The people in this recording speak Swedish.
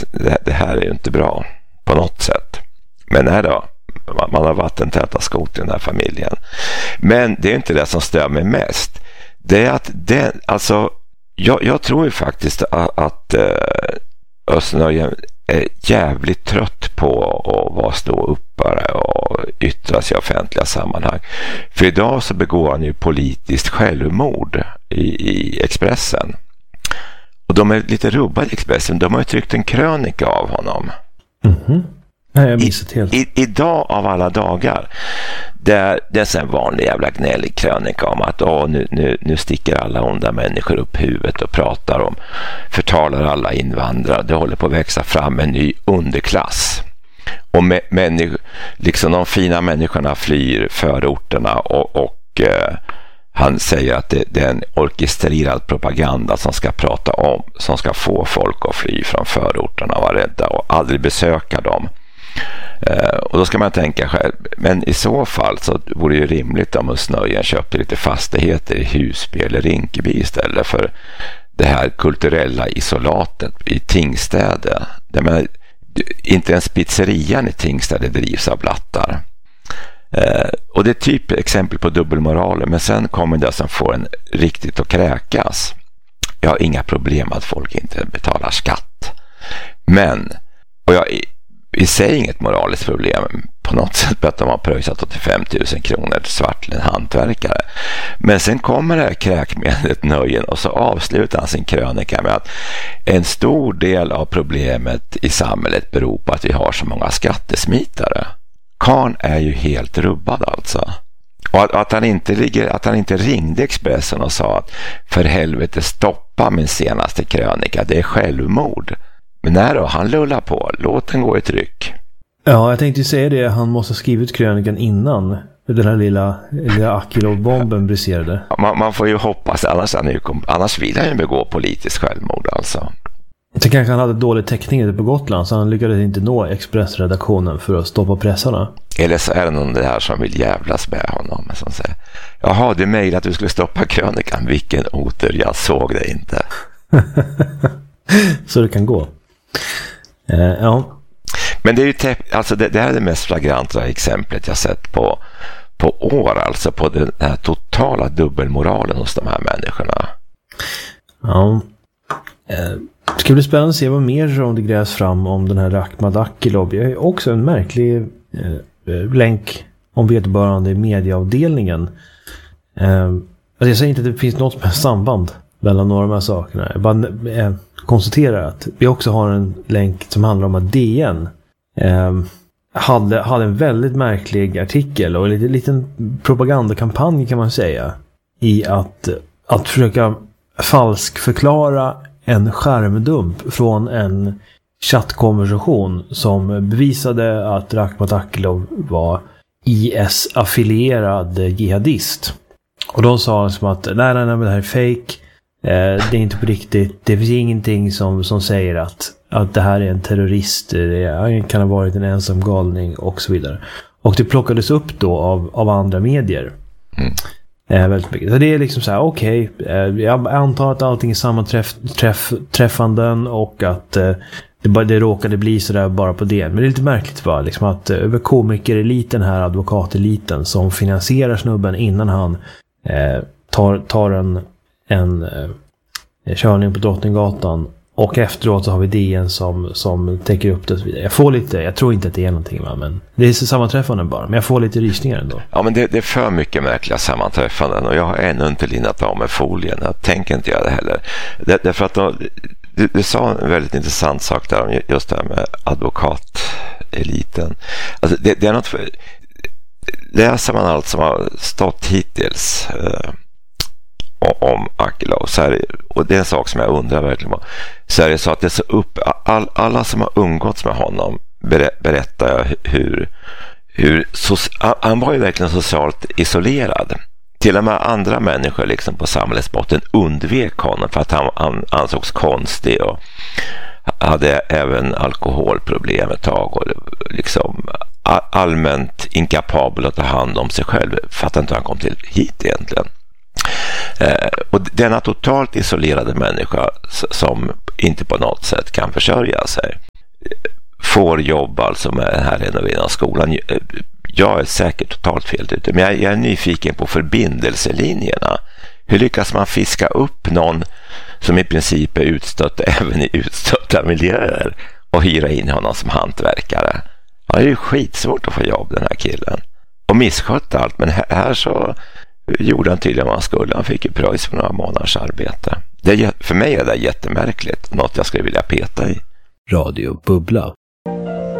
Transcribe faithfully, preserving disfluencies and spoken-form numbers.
att det, det här är ju inte bra på något sätt. Men nej då, man, man har vattentäta skott i den här familjen. Men det är inte det som stör mig mest. Det är att det, alltså, jag, jag tror ju faktiskt att, att uh, Özz-Nöjen är jävligt trött på att vara ståuppare och yttra sig i offentliga sammanhang. För idag så begår han ju politiskt självmord i, i Expressen. Och de är lite rubbade i Expressen. De har ju tryckt en krönika av honom. Mhm. Nej, jag missat helt. I, i, idag av alla dagar, där det är en vanlig jävla gnällig krönika om att åh, nu, nu, nu sticker alla onda människor upp huvudet och pratar om, förtalar alla invandrare. Det håller på att växa fram en ny underklass. Och med, människ, liksom de fina människorna flyr förorterna och, och eh, han säger att det, det är en orkestrerad propaganda som ska prata om, som ska få folk att fly från förorterna och vara rädda och aldrig besöka dem. Uh, och då ska man tänka själv, men i så fall så vore det ju rimligt om Özz-Nöjen köpte lite fastigheter i Husby eller Rinkeby istället för det här kulturella isolatet i Tingstäde. Det menar, inte ens pizzerian i Tingstäde drivs av blattar. Uh, och det är typ exempel på dubbelmoralen, men sen kommer det som får en riktigt att kräkas. Jag har inga problem att folk inte betalar skatt. Men, och jag vi säger inget moraliskt problem på något sätt att de har pröjsat åttiofem tusen kronor svart till en hantverkare. Men sen kommer det här kräkmedlet Nöjen och så avslutar han sin krönika med att en stor del av problemet i samhället beror på att vi har så många skattesmitare. Karn är ju helt rubbad alltså. Och att, att, han inte ligger, att han inte ringde Expressen och sa att för helvete stoppa min senaste krönika, det är självmord. Men nej då, han lullar på. Låt den gå i tryck. Ja, jag tänkte säga det. Han måste ha skrivit krönikan innan den här lilla, lilla Akilov-bomben briserade. Man, man får ju hoppas, annars, han ju, annars vill han ju begå politiskt självmord alltså. Så kanske han hade dålig täckning på Gotland så han lyckades inte nå Expressredaktionen för att stoppa pressarna. Eller så är det någon det här som vill jävlas med honom. Som säger, jaha, du mejlade att du skulle stoppa krönikan. Vilken otur, jag såg det inte. Så det kan gå. Uh, ja. Men det är ju te- alltså det, det här är det mest flagranta exemplet jag sett på, på år, alltså på den här totala dubbelmoralen hos de här människorna. Ja. Uh, det ska bli spännande att se vad mer som det grävs fram om den här Rakhmat Akilov. Det är också en märklig uh, länk om vederbörande i medieavdelningen. Uh, alltså jag säger inte att det finns något som helst samband mellan några av de här sakerna. Jag bara uh, konstaterar att vi också har en länk som handlar om att D N eh, hade, hade en väldigt märklig artikel och en liten, liten propagandakampanj kan man säga i att, att försöka falskförklara en skärmdump från en chattkonversation som bevisade att Rakhmat Akilov var I S-affilierad jihadist. Och de sa som att nej, nej, nej, det här är fake. Eh, det är inte på riktigt. Det finns ingenting som, som säger att, att det här är en terrorist. Det kan ha varit en ensam galning och så vidare. Och det plockades upp då av, av andra medier. Mm. Eh, väldigt mycket. Så det är liksom så här, okej. Okay, eh, jag antar att allting är sammanträffanden och att eh, det, bara, det råkade bli så där bara på det. Men det är lite märkligt va? Liksom att eh, över komikereliten här, advokateliten som finansierar snubben innan han eh, tar, tar en en eh, körning på Drottninggatan och efteråt så har vi D N som, som täcker upp det och så vidare. Jag får lite, jag tror inte att det är någonting va? Men det är sammanträffanden bara, men jag får lite rysningar ändå. Ja, men det, det är för mycket märkliga sammanträffanden och jag har ännu inte linat av med folien. Jag tänker inte göra det heller. Det, därför att då, du, du sa en väldigt intressant sak där om just det här med advokateliten. Alltså det, det är något för, läser man allt som har stått hittills eh, om Akilov så är, och det är en sak som jag undrar verkligen på, så är det så att det är så upp, all, alla som har umgåtts med honom berättar hur, hur so, han var ju verkligen socialt isolerad. Till och med andra människor liksom på samhällsbotten undvek honom för att han, han ansågs konstig och hade även alkoholproblem ett tag och liksom allmänt inkapabel att ta hand om sig själv för att inte han kom till hit egentligen. Eh, och denna totalt isolerade människa som inte på något sätt kan försörja sig, får jobb alltså med den här renoveringen av skolan. Jag är säkert totalt fel ute, men jag, jag är nyfiken på förbindelselinjerna. Hur lyckas man fiska upp någon som i princip är utstött även i utstötta miljöer och hyra in honom som hantverkare? Ja, det är ju skitsvårt att få jobb, den här killen. Och misskött allt, men här så gjorde han tydligen vad han skulle. Han fick ju pröjs för några månaders arbete. Det är, för mig är det jättemärkligt. Något jag skulle vilja peta i. Radio Bubbla.